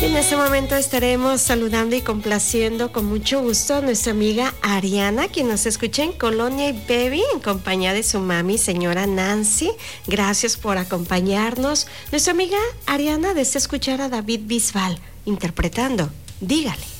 En este momento estaremos saludando y complaciendo con mucho gusto a nuestra amiga Ariana, quien nos escucha en Colonia y Baby, en compañía de su mami, señora Nancy. Gracias por acompañarnos. Nuestra amiga Ariana desea escuchar a David Bisbal interpretando Dígale.